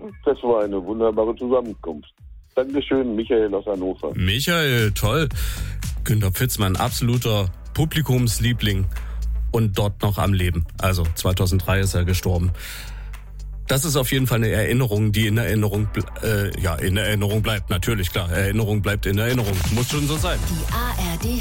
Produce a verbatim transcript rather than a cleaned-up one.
das war eine wunderbare Zusammenkunft. Dankeschön, Michael aus Hannover. Michael, toll. Günter Pfitzmann, absoluter Publikumsliebling und dort noch am Leben. Also zweitausenddrei ist er gestorben. Das ist auf jeden Fall eine Erinnerung, die in Erinnerung, äh, ja, in Erinnerung bleibt. Natürlich, klar. Erinnerung bleibt in Erinnerung. Muss schon so sein. Die A R D